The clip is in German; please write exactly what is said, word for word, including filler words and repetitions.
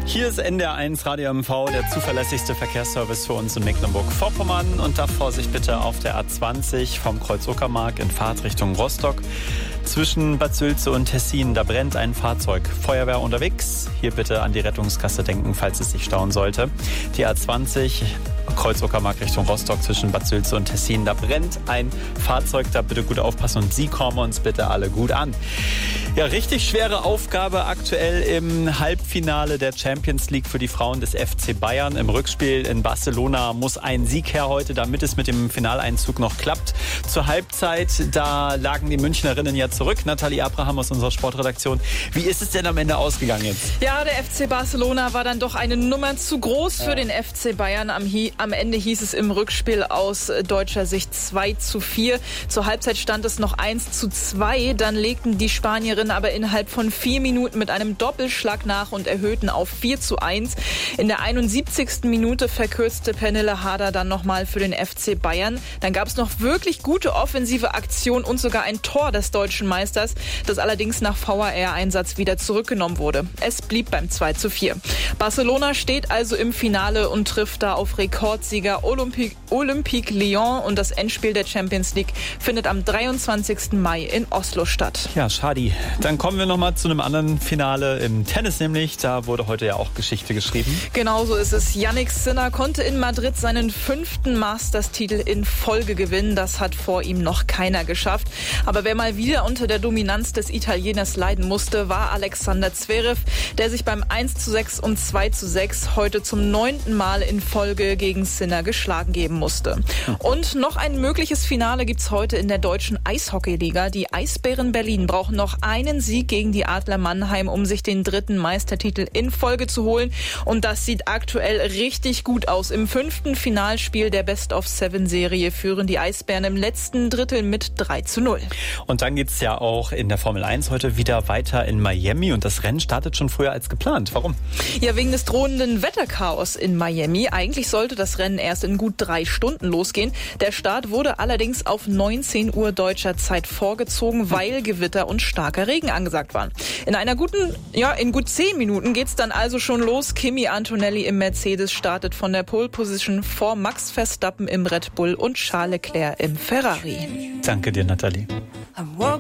Hier ist N D R eins Radio M V, der zuverlässigste Verkehrsservice für uns in Mecklenburg-Vorpommern. Und da Vorsicht bitte auf der A zwanzig vom Kreuz Uckermark in Fahrtrichtung Rostock. Zwischen Bad Sülze und Tessin, da brennt ein Fahrzeug. Feuerwehr unterwegs. Hier bitte an die Rettungskasse denken, falls es sich stauen sollte. Die A zwanzig Kreuz Uckermark Richtung Rostock zwischen Bad Sülze und Tessin, da brennt ein Fahrzeug. Da bitte gut aufpassen und Sie kommen uns bitte alle gut an. Ja, richtig schwere Aufgabe aktuell im Halbfinale der Champions League für die Frauen des F C Bayern. Im Rückspiel in Barcelona muss ein Sieg her heute, damit es mit dem Finaleinzug noch klappt. Zur Halbzeit, da lagen die Münchnerinnen ja zurück. Nathalie Abraham aus unserer Sportredaktion. Wie ist es denn am Ende ausgegangen jetzt? Ja, der F C Barcelona war dann doch eine Nummer zu groß für den F C Bayern. Am, am Ende hieß es im Rückspiel aus deutscher Sicht zwei zu vier. Zur Halbzeit stand es noch eins zu zwei. Dann legten die Spanierinnen aber innerhalb von vier Minuten mit einem Doppelschlag nach und erhöhten auf vier zu eins. In der einundsiebzigsten Minute verkürzte Pernille Harder dann nochmal für den F C Bayern. Dann gab es noch wirklich gute offensive Aktion und sogar ein Tor des deutschen Meisters, das allerdings nach V A R-Einsatz wieder zurückgenommen wurde. Es blieb beim zwei zu vier. Barcelona steht also im Finale und trifft da auf Rekordsieger Olympique, Olympique Lyon, und das Endspiel der Champions League findet am dreiundzwanzigsten Mai in Oslo statt. Ja, schade. Dann kommen wir nochmal zu einem anderen Finale im Tennis nämlich. Da wurde heute ja auch Geschichte geschrieben. Genau so ist es. Jannik Sinner konnte in Madrid seinen fünften Masters-Titel in Folge gewinnen. Das hat vor ihm noch keiner geschafft. Aber wer mal wieder unter der Dominanz des Italieners leiden musste, war Alexander Zverev, der sich beim eins zu sechs und zwei zu sechs heute zum neunten Mal in Folge gegen Sinner geschlagen geben musste. Und noch ein mögliches Finale gibt's heute in der deutschen Eishockeyliga. Die Eisbären Berlin brauchen noch einen Sieg gegen die Adler Mannheim, um sich den dritten Meistertitel in Folge zu holen. Und das sieht aktuell richtig gut aus. Im fünften Finalspiel der Best-of-Seven-Serie führen die Eisbären im letzten Drittel mit drei zu null. Und dann geht's ja auch in der Formel eins heute wieder weiter in Miami. Und das Rennen startet schon früher als geplant. Warum? Ja, wegen des drohenden Wetterchaos in Miami. Eigentlich sollte das Rennen erst in gut drei Stunden losgehen. Der Start wurde allerdings auf neunzehn Uhr deutscher Zeit vorgezogen, weil Gewitter und starker Regen angesagt waren. In einer guten, ja, in gut zehn Minuten geht's dann also schon los. Kimi Antonelli im Mercedes startet von der Pole Position vor Max Verstappen im Red Bull und Charles Leclerc im Ferrari. Danke dir, Nathalie.